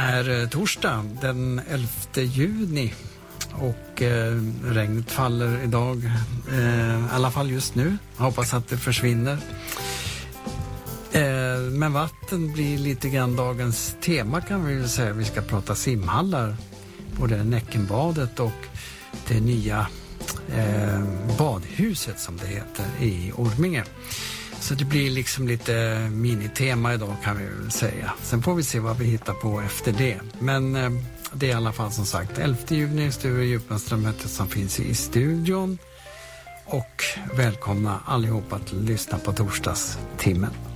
är torsdag den 11 juni och regnet faller idag, i alla fall just nu. Jag hoppas att det försvinner. Men vatten blir lite grann dagens tema, kan vi väl säga. Vi ska prata simhallar, både Näckenbadet och det nya badhuset som det heter i Orminge. Så det blir liksom lite minitema idag, kan vi väl säga. Sen får vi se vad vi hittar på efter det. Men det är i alla fall som sagt 11 juni, Sture Djuplandström som finns i studion. Och välkomna allihopa att lyssna på torsdagstimmen.